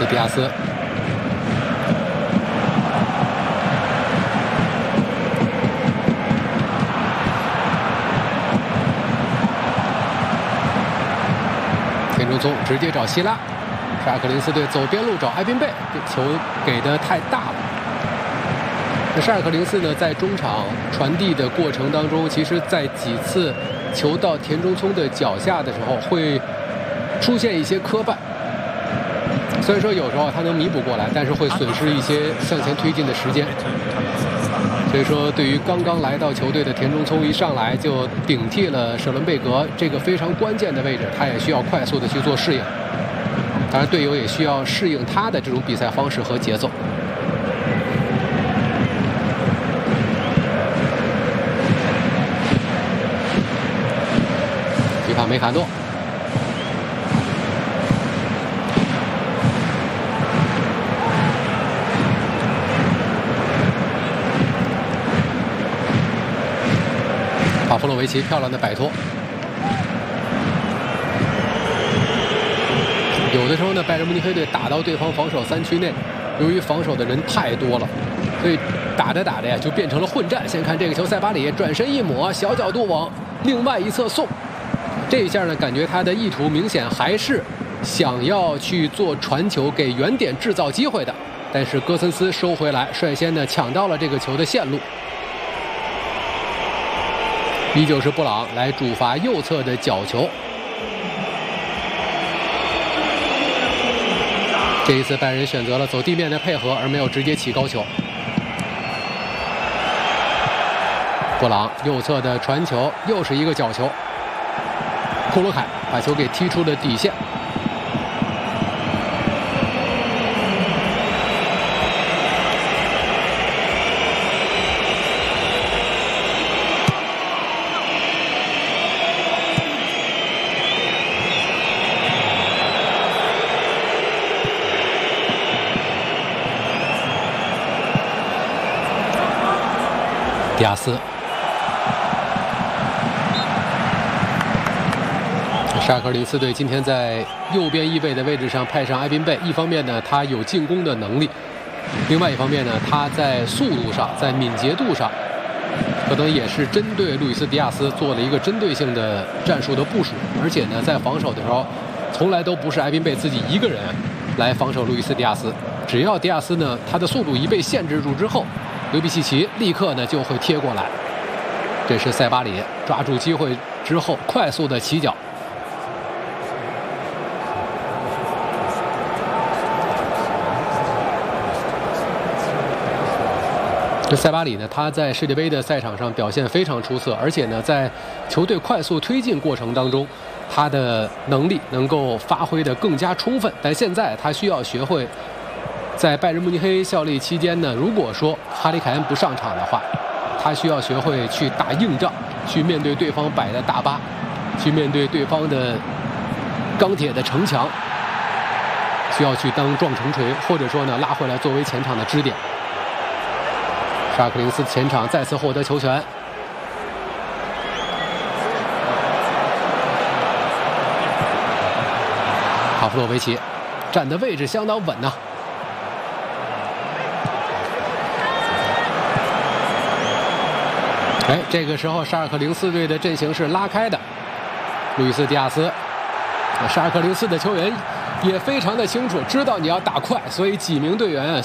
斯迪亚斯。田中聪直接找希拉，沙尔克零四队走边路找埃宾贝，这球给的太大了。那沙尔克零四呢，在中场传递的过程当中，其实在几次球到田中聪的脚下的时候，会出现一些磕绊。虽然说有时候他能弥补过来，但是会损失一些向前推进的时间。所以说，对于刚刚来到球队的田中聪，一上来就顶替了舍伦贝格这个非常关键的位置，他也需要快速的去做适应。当然，队友也需要适应他的这种比赛方式和节奏。迪帕梅卡诺。帕夫洛维奇漂亮的摆脱。有的时候呢，拜仁慕尼黑队打到对方防守3区内，由于防守的人太多了，所以打着打着呀就变成了混战。先看这个球，塞巴里转身一抹，小角度往另外一侧送。这一下呢，感觉他的意图明显还是想要去做传球，给远点制造机会的。但是戈森斯收回来，率先呢抢到了这个球的线路。依旧是布朗来主罚右侧的角球。这一次拜仁选择了走地面的配合，而没有直接起高球。布朗右侧的传球又是一个角球，库鲁凯把球给踢出了底线。迪亚斯，沙尔克零四队今天在右边翼位的位置上派上埃宾贝，一方面呢他有进攻的能力，另外一方面呢他在速度上、在敏捷度上，可能也是针对路易斯迪亚斯做了一个针对性的战术的部署，而且呢在防守的时候，从来都不是埃宾贝自己一个人来防守路易斯迪亚斯，只要迪亚斯呢他的速度一被限制住之后，刘比西奇立刻呢就会贴过来。这是塞巴里抓住机会之后快速的起脚。这塞巴里呢，他在世界杯的赛场上表现非常出色，而且呢，在球队快速推进过程当中，他的能力能够发挥得更加充分。但现在他需要学会，在拜仁慕尼黑效力期间呢，如果说哈里凯恩不上场的话，他需要学会去打硬仗，去面对对方摆的大巴，去面对对方的钢铁的城墙，需要去当撞城锤，或者说呢拉回来作为前场的支点。沙尔克零四前场再次获得球权，帕夫洛维奇站的位置相当稳呐。哎，这个时候沙尔克零四队的阵型是拉开的，路易斯迪亚斯，沙尔克零四的球员也非常的清楚，知道你要打快，所以几名队员